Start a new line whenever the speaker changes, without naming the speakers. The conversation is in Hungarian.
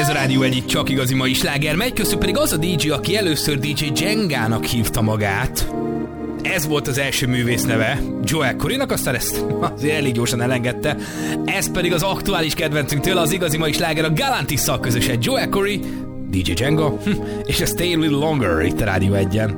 a Rádió egyik csak igazi mai sláger megy, köztük pedig az a DJ, aki először DJ Jengának hívta magát. Ez volt az első művész neve, Joel Corrynak, aztán ezt azért elég gyorsan elengedte. Ez pedig az aktuális kedvencünktől, az igazi mai sláger a Galantisszal közösen. Joel Corry, DJ Jenga, és a Stay a Little Longer itt a Rádió 1-en.